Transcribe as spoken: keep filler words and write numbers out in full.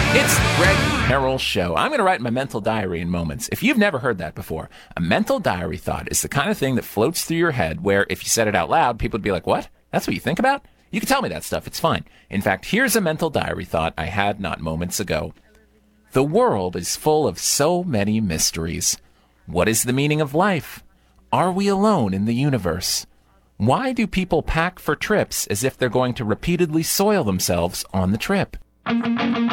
It's the Greg Carroll Show. I'm going to write my mental diary in moments. If you've never heard that before, a mental diary thought is the kind of thing that floats through your head where if you said it out loud, people would be like, what? That's what you think about? You can tell me that stuff. It's fine. In fact, here's a mental diary thought I had not moments ago. The world is full of so many mysteries. What is the meaning of life? Are we alone in the universe? Why do people pack for trips as if they're going to repeatedly soil themselves on the trip?